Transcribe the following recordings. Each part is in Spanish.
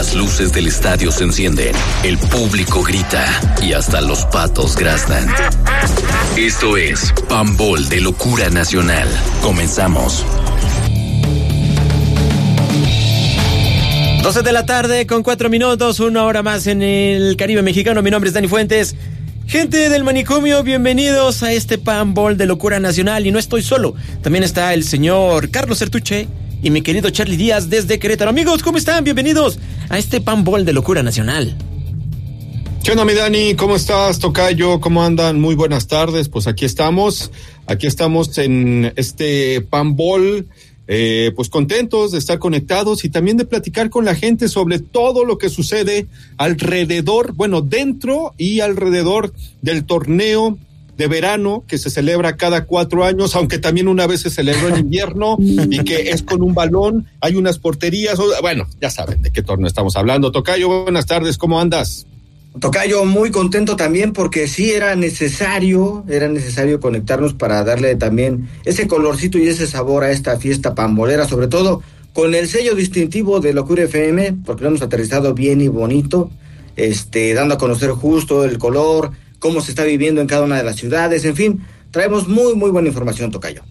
Las luces del estadio se encienden, el público grita y hasta los patos graznan. Esto es Pambol de Locura Nacional. Comenzamos. 12 de la tarde con 4 minutos, una hora más en el Caribe mexicano. Mi nombre es Dani Fuentes. Gente del manicomio, bienvenidos a este Pambol de Locura Nacional. Y no estoy solo, también está el señor Carlos Sertuche y mi querido Charlie Díaz desde Querétaro. Amigos, ¿cómo están? Bienvenidos a este Pambol de Locura Nacional. ¿Qué onda, mi Dani? ¿Cómo estás, tocayo? ¿Cómo andan? Muy buenas tardes. Pues aquí estamos en este Pambol. Pues contentos de estar conectados y también de platicar con la gente sobre todo lo que sucede alrededor, dentro y alrededor del torneo de verano que se celebra cada 4 años, aunque también una vez se celebró en invierno y que es con un balón, hay unas porterías, ya saben de qué torneo estamos hablando. Tocayo, buenas tardes, ¿cómo andas? Tocayo, muy contento también porque sí era necesario conectarnos para darle también ese colorcito y ese sabor a esta fiesta pambolera, sobre todo con el sello distintivo de Locura FM, porque lo hemos aterrizado bien y bonito, dando a conocer justo el color, cómo se está viviendo en cada una de las ciudades, en fin, traemos muy, muy buena información, tocayo.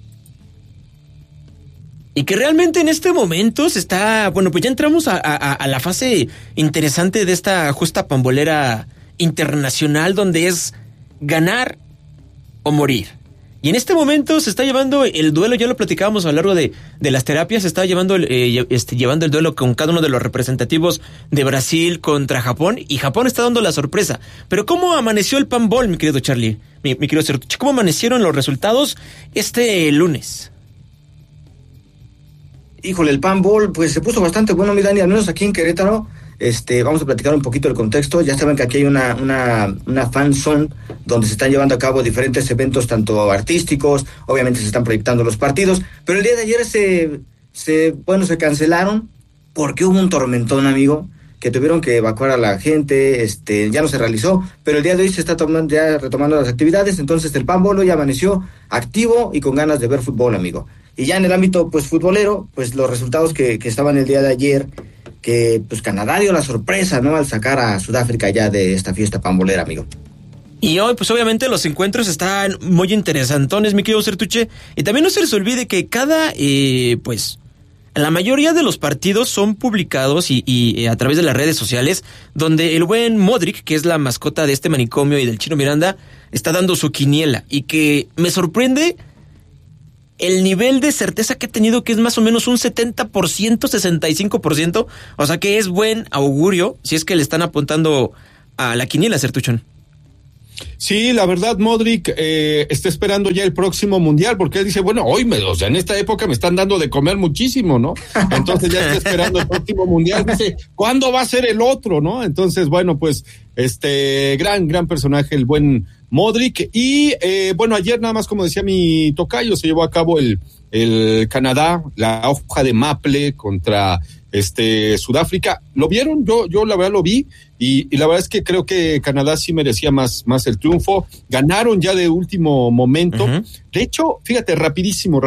Y que realmente en este momento se está, pues ya entramos a la fase interesante de esta justa pambolera internacional donde es ganar o morir. Y en este momento se está llevando el duelo, ya lo platicábamos a lo largo de las terapias, se está llevando llevando el duelo con cada uno de los representativos de Brasil contra Japón, y Japón está dando la sorpresa. Pero ¿cómo amaneció el pambol, mi querido Charlie? Mi querido Sertuche, ¿cómo amanecieron los resultados este lunes? Híjole, el Pambol, pues se puso bastante bueno, mi Dani, al menos aquí en Querétaro. Vamos a platicar un poquito del contexto. Ya saben que aquí hay una fan zone donde se están llevando a cabo diferentes eventos, tanto artísticos, obviamente se están proyectando los partidos, pero el día de ayer se cancelaron porque hubo un tormentón, amigo, que tuvieron que evacuar a la gente, ya no se realizó, pero el día de hoy se está retomando las actividades, entonces el Pambol ya amaneció activo y con ganas de ver fútbol, amigo. Y ya en el ámbito, pues, futbolero, pues, los resultados que estaban el día de ayer, que, pues, Canadá dio la sorpresa, ¿no?, al sacar a Sudáfrica ya de esta fiesta pambolera, amigo. Y hoy, pues, obviamente, los encuentros están muy interesantones, mi querido Sertuche. Y también no se les olvide que la mayoría de los partidos son publicados y a través de las redes sociales, donde el buen Modric, que es la mascota de este manicomio y del Chino Miranda, está dando su quiniela. Y que me sorprende el nivel de certeza que ha tenido, que es más o menos un 70%, 65%, o sea que es buen augurio si es que le están apuntando a la quiniela, Sertuchón. Sí, la verdad, Modric está esperando ya el próximo mundial, porque él dice, en esta época me están dando de comer muchísimo, ¿no? Entonces ya está esperando el próximo mundial, dice, ¿cuándo va a ser el otro, no? Entonces, gran personaje, el buen Modric. Y ayer nada más, como decía mi tocayo, se llevó a cabo el Canadá, la hoja de maple contra Sudáfrica. ¿Lo vieron? Yo la verdad lo vi y la verdad es que creo que Canadá sí merecía más el triunfo. Ganaron ya de último momento. Uh-huh. De hecho, fíjate, rapidísimo,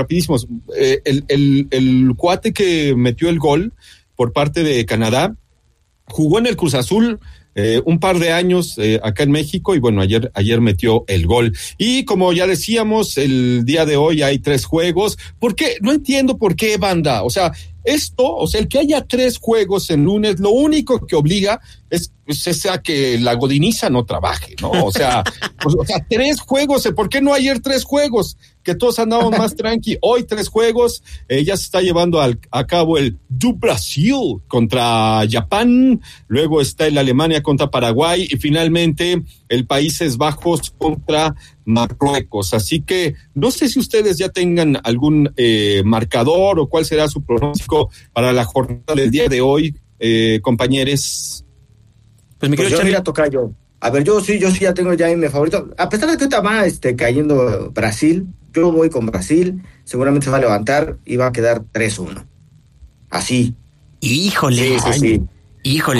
el cuate que metió el gol por parte de Canadá jugó en el Cruz Azul un par de años acá en México y ayer metió el gol. Y como ya decíamos, el día de hoy hay 3 juegos. ¿Por qué? No entiendo por qué, banda. El que haya 3 juegos en lunes, lo único que obliga es a que la godiniza no trabaje, ¿no? 3 juegos, ¿por qué no ayer 3 juegos? Que todos andamos más tranqui. Hoy 3 juegos, ya se está llevando a cabo el do Brasil contra Japón, luego está el Alemania contra Paraguay y finalmente el Países Bajos contra Marruecos. Así que no sé si ustedes ya tengan algún marcador o cuál será su pronóstico para la jornada del día de hoy, compañeros. Pues yo mira, tocayo. A ver, yo sí ya tengo ya mi favorito. A pesar de que ahorita va cayendo Brasil, yo voy con Brasil. Seguramente se va a levantar y va a quedar 3-1. Así. Híjole. Sí. Híjole.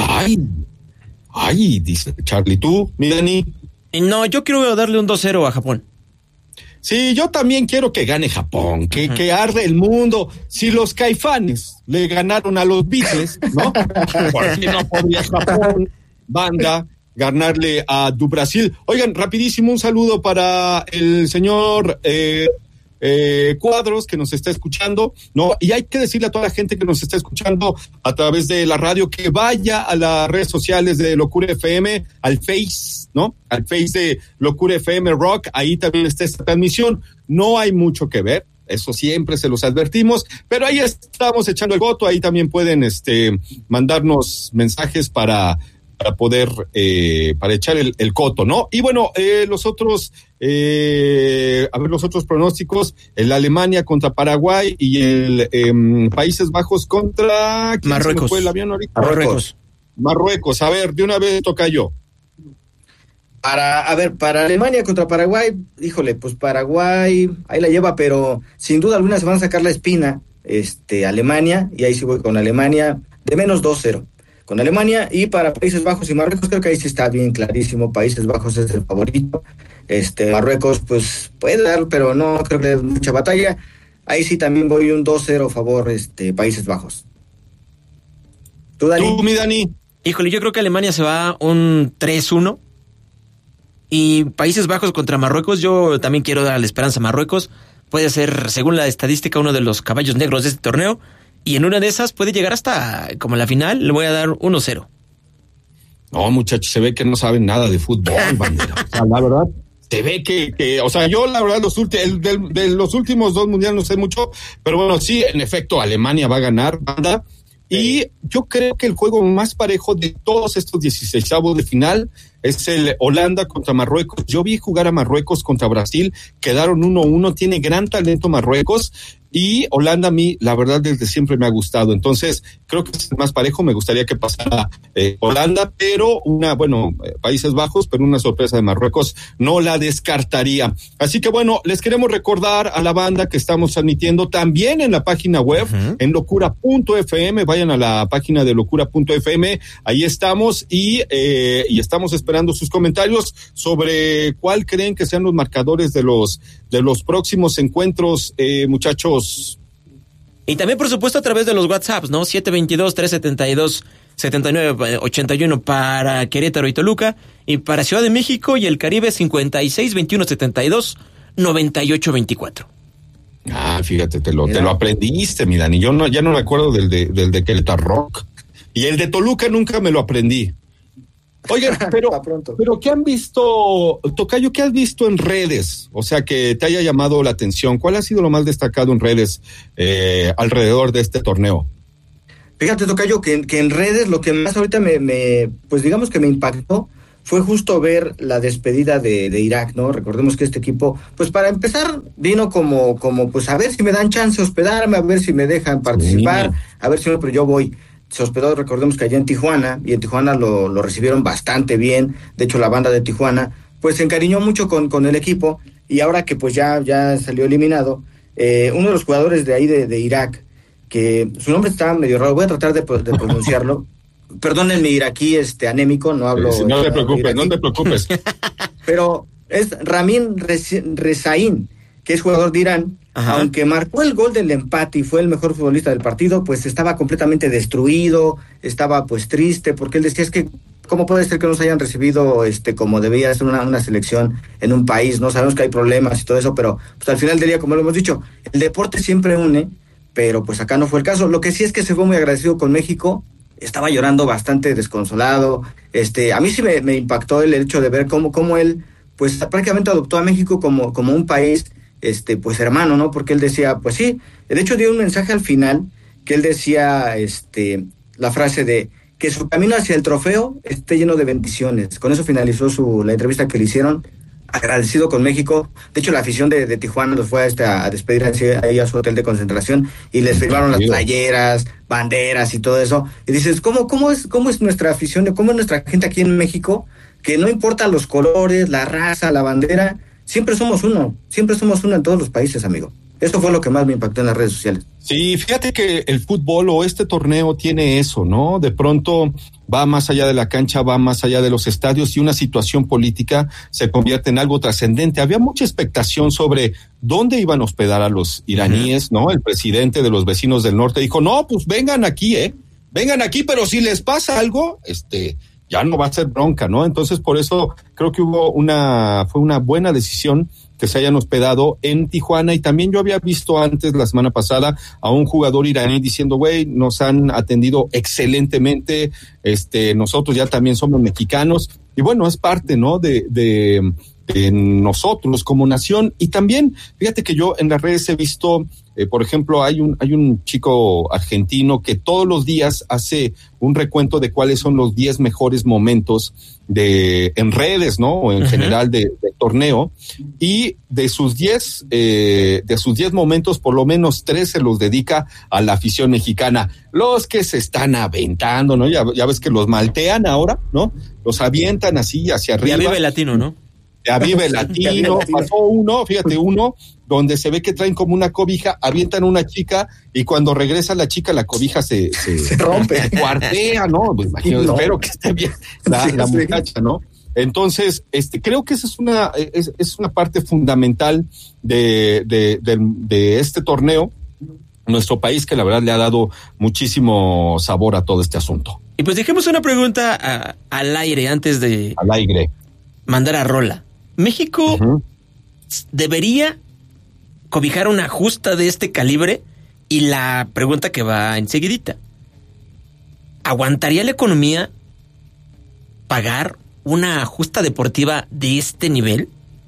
Ay, dice Charlie. ¿Tú, mi Dani? No, yo quiero darle un 2-0 a Japón. Sí, yo también quiero que gane Japón, que arde el mundo. Si los Caifanes le ganaron a los Beatles, ¿no? ¿Por qué no podría Japón, banda, ganarle a du Brasil? Oigan, rapidísimo, un saludo para el señor Cuadros, que nos está escuchando, ¿no? Y hay que decirle a toda la gente que nos está escuchando a través de la radio que vaya a las redes sociales de Locura FM, al Face, ¿no? Al Face de Locura FM Rock, ahí también está esta transmisión. No hay mucho que ver, eso siempre se los advertimos, pero ahí estamos echando el voto, ahí también pueden mandarnos mensajes para poder, para echar el coto, ¿no? Y bueno, los otros pronósticos, el Alemania contra Paraguay y el Países Bajos contra... Marruecos. ¿Fue el avión ahorita? Marruecos. A ver, de una vez toca yo. Para Alemania contra Paraguay, híjole, pues Paraguay ahí la lleva, pero sin duda alguna se van a sacar la espina, Alemania, y ahí sí voy con Alemania, de menos 2-0. Con Alemania. Y para Países Bajos y Marruecos, creo que ahí sí está bien clarísimo. Países Bajos es el favorito. Marruecos, pues puede dar, pero no creo que dé mucha batalla. Ahí sí también voy un 2-0 a favor, Países Bajos. ¿Tú, Dani? ¿Tú, mi Dani? Híjole, yo creo que Alemania se va un 3-1. Y Países Bajos contra Marruecos, yo también quiero dar la esperanza a Marruecos. Puede ser, según la estadística, uno de los caballos negros de este torneo. Y en una de esas puede llegar hasta como la final. Le voy a dar 1-0. No, muchachos, se ve que no saben nada de fútbol, bandera. O sea, la verdad, se ve que o sea, yo la verdad de los últimos 2 mundiales no sé mucho, pero bueno, sí, en efecto, Alemania va a ganar, banda. Y yo creo que el juego más parejo de todos estos 16avos de final es el Holanda contra Marruecos. Yo vi jugar a Marruecos contra Brasil, quedaron 1-1, tiene gran talento Marruecos, y Holanda a mí, la verdad, desde siempre me ha gustado. Entonces, creo que es el más parejo. Me gustaría que pasara Holanda, pero Países Bajos, pero una sorpresa de Marruecos no la descartaría. Así que bueno, les queremos recordar a la banda que estamos transmitiendo también en la página web, en locura.fm. Vayan a la página de locura.fm, ahí estamos, y estamos esperando sus comentarios sobre cuál creen que sean los marcadores de los próximos encuentros, muchachos. Y también, por supuesto, a través de los WhatsApps, ¿no? 722-372-7981 para Querétaro y Toluca, y para Ciudad de México y el Caribe, 56-21-72-98-24. Ah, fíjate, te lo aprendiste, mi Dani. Yo ya no me acuerdo del de Querétaro Rock. Y el de Toluca nunca me lo aprendí. Oigan, pero ¿qué han visto, Tocayo, qué has visto en redes? O sea, que te haya llamado la atención. ¿Cuál ha sido lo más destacado en redes alrededor de este torneo? Fíjate, Tocayo, que en redes lo que más ahorita pues digamos que me impactó fue justo ver la despedida de Irak, ¿no? Recordemos que este equipo, pues para empezar, vino como pues a ver si me dan chance de hospedarme, a ver si me dejan participar, a ver si no, pero yo voy. Se hospedó, recordemos que allá en Tijuana, y en Tijuana lo recibieron bastante bien. De hecho, la banda de Tijuana pues se encariñó mucho con el equipo, y ahora que pues ya salió eliminado, uno de los jugadores de ahí de Irak, que su nombre está medio raro, voy a tratar de pronunciarlo. Perdónenme, iraquí anémico, no hablo... No te preocupes. Pero es Ramin Rezaín, que es jugador de Irán. Ajá. Aunque marcó el gol del empate y fue el mejor futbolista del partido, pues estaba completamente destruido, estaba pues triste, porque él decía, es que ¿cómo puede ser que no se hayan recibido como debía ser una selección en un país? No sabemos que hay problemas y todo eso, pero pues al final del día, como lo hemos dicho, el deporte siempre une, pero pues acá no fue el caso. Lo que sí es que se fue muy agradecido con México, estaba llorando bastante desconsolado. A mí sí me impactó el hecho de ver cómo él pues prácticamente adoptó a México como un país pues hermano, ¿no? Porque él decía, pues sí, de hecho dio un mensaje al final que él decía la frase de que su camino hacia el trofeo esté lleno de bendiciones. Con eso finalizó la entrevista que le hicieron, agradecido con México. De hecho, la afición de Tijuana los fue a despedir ahí a su hotel de concentración, y les firmaron las playeras, banderas y todo eso. Y dices, ¿cómo es nuestra afición, cómo es nuestra gente aquí en México? Que no importa los colores, la raza, la bandera, siempre somos uno en todos los países, amigo. Eso fue lo que más me impactó en las redes sociales. Sí, fíjate que el fútbol o este torneo tiene eso, ¿no? De pronto va más allá de la cancha, va más allá de los estadios y una situación política se convierte en algo trascendente. Había mucha expectación sobre dónde iban a hospedar a los iraníes, ¿no? El presidente de los vecinos del norte dijo, no, pues vengan aquí, pero si les pasa algo, ya no va a ser bronca, ¿no? Entonces, por eso creo que fue una buena decisión que se hayan hospedado en Tijuana. Y también yo había visto antes, la semana pasada, a un jugador iraní diciendo, güey, nos han atendido excelentemente, nosotros ya también somos mexicanos, y bueno, es parte, ¿no?, de nosotros como nación. Y también, fíjate que yo en las redes he visto, por ejemplo, hay un chico argentino que todos los días hace un recuento de cuáles son los 10 mejores momentos en redes, ¿no? O en general de torneo, y de sus 10 momentos, por lo menos 3 se los dedica a la afición mexicana. Los que se están aventando, ¿no? Ya ves que los maltean ahora, ¿no? Los avientan así hacia arriba. Ya vive el latino, ¿no? Ya vive el latino. Pasó uno donde se ve que traen como una cobija, avientan una chica y cuando regresa la chica, la cobija se rompe, se cuartea, ¿no? Pues imagino, no. Espero que esté bien la muchacha, ¿no? Entonces, creo que esa es una parte fundamental de este torneo, nuestro país, que la verdad le ha dado muchísimo sabor a todo este asunto. Y pues dejemos una pregunta al aire antes de mandar a rola. ¿México debería cobijar una justa de este calibre? Y la pregunta que va enseguidita: ¿aguantaría la economía pagar una justa deportiva de este nivel?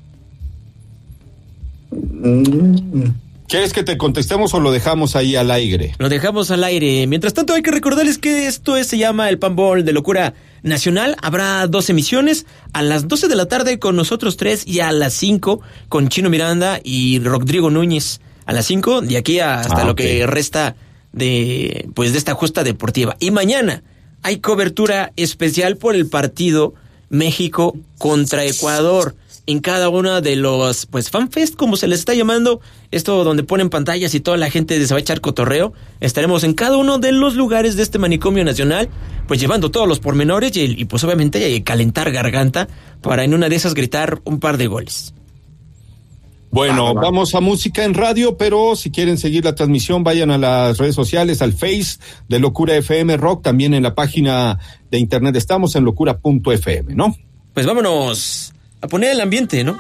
¿Quieres que te contestemos o lo dejamos ahí al aire? Lo dejamos al aire. Mientras tanto, hay que recordarles que esto se llama el Panball de Locura Nacional. Habrá 2 emisiones, a las 12 de la tarde con nosotros 3 y a las 5 con Chino Miranda y Rodrigo Núñez. A las 5, de aquí hasta lo que resta de esta justa deportiva. Y mañana hay cobertura especial por el partido México contra Ecuador. En cada uno de los, FanFest, como se les está llamando, esto donde ponen pantallas y toda la gente se va a echar cotorreo, estaremos en cada uno de los lugares de este manicomio nacional, llevando todos los pormenores y obviamente calentar garganta para en una de esas gritar un par de goles. Bueno, vamos a música en radio, pero si quieren seguir la transmisión, vayan a las redes sociales, al Face de Locura FM Rock, también en la página de internet estamos en locura.fm, ¿no? Pues vámonos a poner el ambiente, ¿no?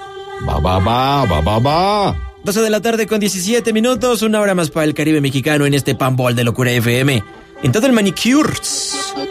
Va. 12 de la tarde con 17 minutos, una hora más para el Caribe mexicano en este Panball de Locura FM. En todo el Manicures.